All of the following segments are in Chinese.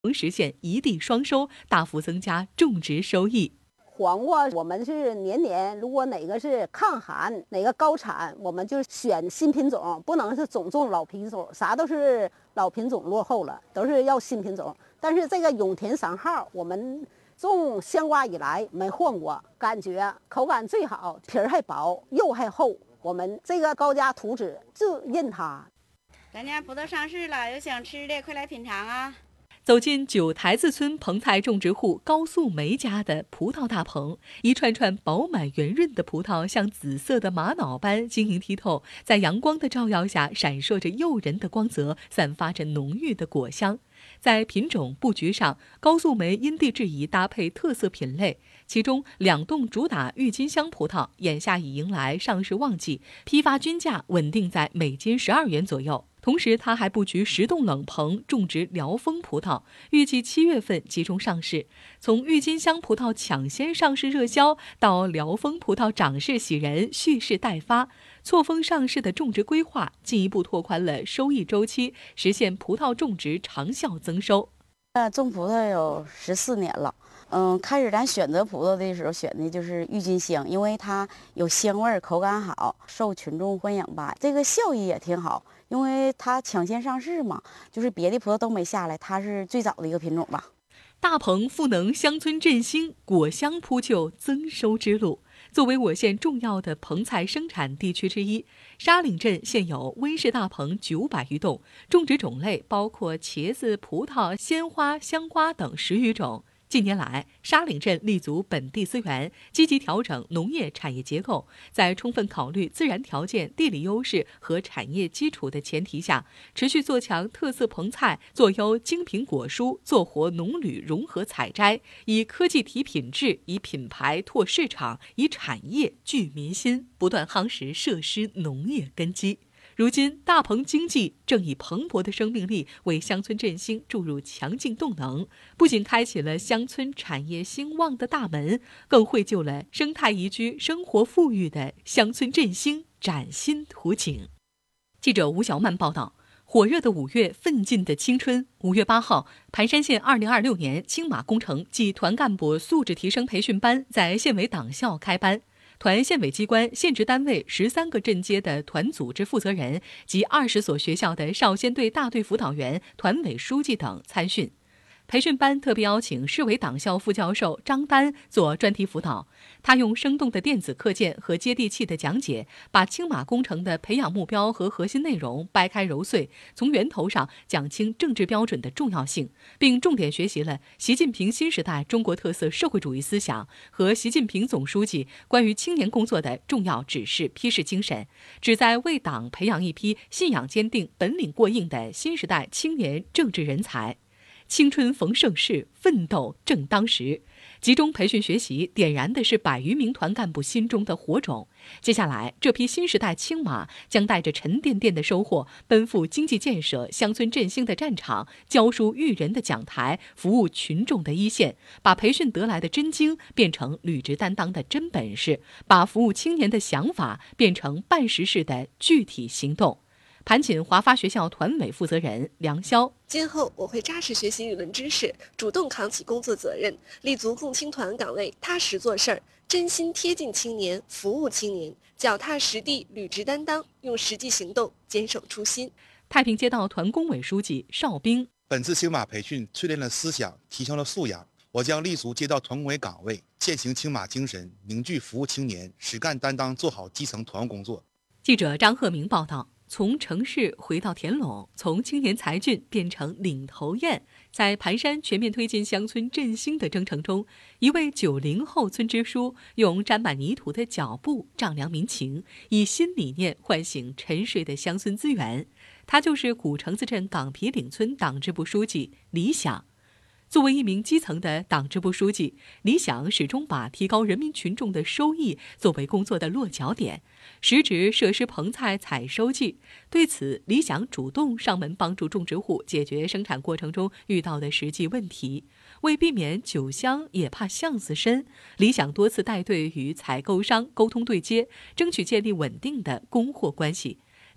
能实现一地双收，大幅增加种植收益。 黄瓜我们是年年，如果哪个是抗寒，哪个高产，我们就选新品种，不能是总种老品种，啥都是老品种落后了，都是要新品种。但是这个永田3号，我们种香瓜以来没换过，感觉口感最好，皮儿还薄，肉还厚。我们这个高家土质就认它。 咱家葡萄上市了，有想吃的快来品尝啊！ 走进九台子村棚菜种植户高素梅家的葡萄大棚，一串串饱满圆润的葡萄像紫色的玛瑙般晶莹剔透，在阳光的照耀下闪烁着诱人的光泽，散发着浓郁的果香。在品种布局上，高素梅因地制宜搭配特色品类，其中2栋主打郁金香葡萄，眼下已迎来上市旺季，批发均价稳定在每斤12元左右。同时，它还布局10栋冷棚种植辽丰葡萄，预计7月份集中上市。从郁金香葡萄抢先上市热销，到辽丰葡萄涨势喜人、蓄势待发，错峰上市的种植规划进一步拓宽了收益周期，实现葡萄种植长效增收。 种葡萄有14年了。开始咱选择葡萄的时候选的就是郁金香，因为它有香味，口感好，受群众欢迎吧。这个效益也挺好，因为它抢先上市嘛，就是别的葡萄都没下来，它是最早的一个品种吧。 大棚赋能乡村振兴，果香铺就增收之路。作为我县重要的棚菜生产地区之一，沙岭镇现有温室大棚900余栋，种植种类包括茄子、葡萄、鲜花、香瓜等10余种。近年来，沙岭镇立足本地资源，积极调整农业产业结构，在充分考虑自然条件、地理优势和产业基础的前提下，持续做强特色棚菜，做优精品果蔬，做活农旅融合采摘，以科技提品质，以品牌拓市场，以产业聚民心，不断夯实设施农业根基。如今，大棚经济正以蓬勃的生命力为乡村振兴注入强劲动能，不仅开启了乡村产业兴旺的大门，更绘就了生态宜居、生活富裕的乡村振兴崭新图景。记者吴小曼报道。火热的5月，奋进的青春。5月8号，盘山县2026年青马工程暨团干部素质提升培训班在县委党校开班。团县委机关、县直单位13个镇街的团组织负责人及20所学校的少先队大队辅导员、团委书记等参训。培训班特别邀请市委党校副教授张丹做专题辅导，他用生动的电子课件和接地气的讲解，把青马工程的培养目标和核心内容掰开揉碎，从源头上讲清政治标准的重要性，并重点学习了习近平新时代中国特色社会主义思想和习近平总书记关于青年工作的重要指示批示精神，旨在为党培养一批信仰坚定、本领过硬的新时代青年政治人才。青春逢盛世，奋斗正当时。集中培训学习，点燃的是100余名团干部心中的火种。接下来，这批新时代青马将带着沉甸甸的收获，奔赴经济建设、乡村振兴的战场，教书育人的讲台，服务群众的一线，把培训得来的真经变成履职担当的真本事，把服务青年的想法变成办实事的具体行动。盘锦华发学校团委负责人梁潇： 今后我会扎实学习理论知识，主动扛起工作责任，立足共青团岗位，踏实做事儿，真心贴近青年，服务青年，脚踏实地，履职担当，用实际行动坚守初心。 太平街道团工委书记邵兵： 本次青马培训淬炼了思想，提升了素养，我将立足街道团工委岗位，践行青马精神，凝聚服务青年，实干担当，做好基层团务工作。 记者张鹤明报道。从城市回到田垄，从青年才俊变成领头雁，在盘山全面推进乡村振兴的征程中，一位90后村支书用沾满泥土的脚步丈量民情，以新理念唤醒沉睡的乡村资源。他就是古城子镇岗皮岭村党支部书记李想。作为一名基层的党支部书记，李想始终把提高人民群众的收益作为工作的落脚点，时值设施棚菜采收季。对此，李想主动上门帮助种植户解决生产过程中遇到的实际问题。为避免酒香也怕巷子深，李想多次带队与采购商沟通对接，争取建立稳定的供货关系。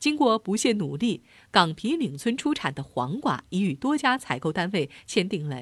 经过不懈努力，岗皮岭村出产的黄瓜已与多家采购单位签订了